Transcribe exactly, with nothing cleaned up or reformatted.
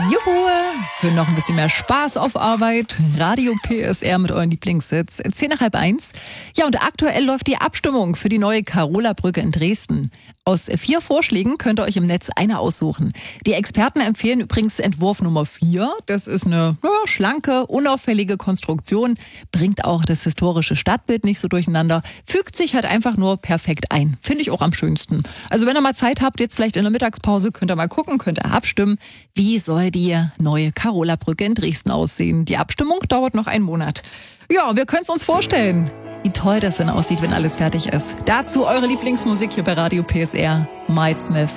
Juhu! Für noch ein bisschen mehr Spaß auf Arbeit. Radio P S R mit euren Lieblingssitz. Zehn nach halb eins. Ja, und aktuell läuft die Abstimmung für die neue Karola-Brücke in Dresden. Aus vier Vorschlägen könnt ihr euch im Netz eine aussuchen. Die Experten empfehlen übrigens Entwurf Nummer vier. Das ist eine ja, schlanke, unauffällige Konstruktion, bringt auch das historische Stadtbild nicht so durcheinander, fügt sich halt einfach nur perfekt ein. Finde ich auch am schönsten. Also wenn ihr mal Zeit habt, jetzt vielleicht in der Mittagspause, könnt ihr mal gucken, könnt ihr abstimmen, wie soll die neue Karola-Brücke in Dresden aussehen. Die Abstimmung dauert noch einen Monat. Ja, wir können es uns vorstellen, wie toll das denn aussieht, wenn alles fertig ist. Dazu eure Lieblingsmusik hier bei Radio P S R, Mike Smith.